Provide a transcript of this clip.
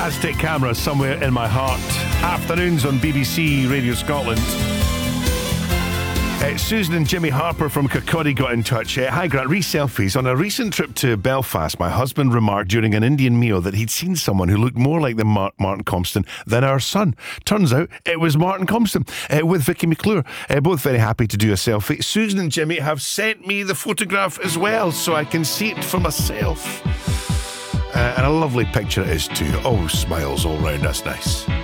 Aztec Camera somewhere in my heart. Afternoons on BBC Radio Scotland. Susan and Jimmy Harper from Kirkcaldy got in touch. Hi Grant, re-selfies. On a recent trip to Belfast, my husband remarked during an Indian meal that he'd seen someone who looked more like the Martin Compston than our son. Turns out it was Martin Compston with Vicky McClure. Both very happy to do a selfie. Susan and Jimmy have sent me the photograph as well so I can see it for myself. And a lovely picture it is too. Oh, smiles all round, that's nice.